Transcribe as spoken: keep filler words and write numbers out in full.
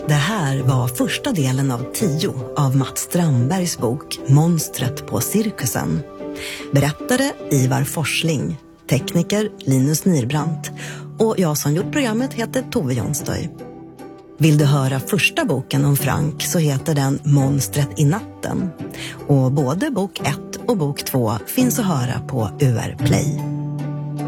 Det här var första delen av tio av Mats Strandbergs bok Monstret på cirkusen. Berättare Ivar Forsling, tekniker Linus Nirbrandt och jag som gjort programmet heter Tove Jonstöj. Vill du höra första boken om Frank så heter den Monstret i natten. Och både bok ett och bok två finns att höra på U R Play.